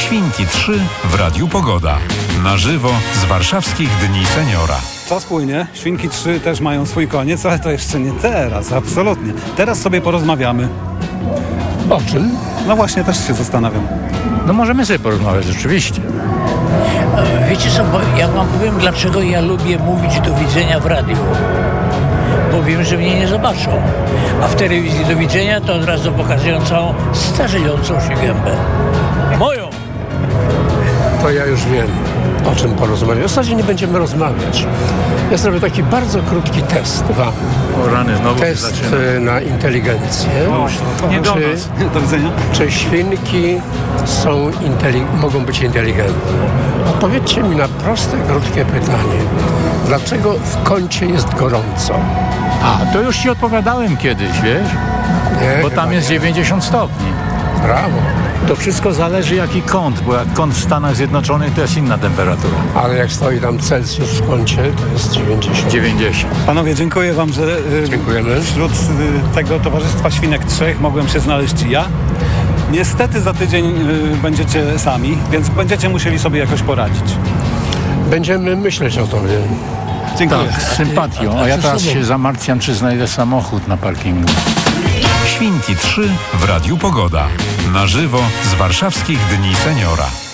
Świnki 3 w Radiu Pogoda. Na żywo z warszawskich Dni Seniora. Czas płynie, Świnki 3 też mają swój koniec, ale to jeszcze nie teraz, absolutnie. Teraz sobie porozmawiamy. O czym? No właśnie, też się zastanawiam. No możemy sobie porozmawiać, rzeczywiście. Wiecie co, bo ja wam powiem, dlaczego ja lubię mówić do widzenia w radiu. Bo wiem, że mnie nie zobaczą. A w telewizji do widzenia to od razu pokazują całą starzejącą się gębę. Moją! To ja już wiem, o czym porozmawiać. W zasadzie nie będziemy rozmawiać. Ja zrobię taki bardzo krótki test wam. O rany, znowu Test na inteligencję. Nie do Czy, nas. Do widzenia. czy świnki mogą być inteligentne? Odpowiedzcie mi na proste, krótkie pytanie. Dlaczego w kącie jest gorąco? A, to już ci odpowiadałem kiedyś, wiesz? Nie, Bo chyba tam jest nie. 90 stopni. Brawo. To wszystko zależy jaki kąt, bo jak kąt w Stanach Zjednoczonych to jest inna temperatura. Ale jak stoi tam Celsjusz w kącie, to jest 90. 90. Panowie, dziękuję wam, że Dziękujemy. wśród tego Towarzystwa Świnek 3 mogłem się znaleźć i ja. Niestety za tydzień będziecie sami, więc będziecie musieli sobie jakoś poradzić. Będziemy myśleć o tobie. Dziękuję. Tak, z sympatią. A ja teraz się zamartwiam, czy znajdę samochód na parkingu. Świnki 3 w Radiu Pogoda. Na żywo z warszawskich Dni Seniora.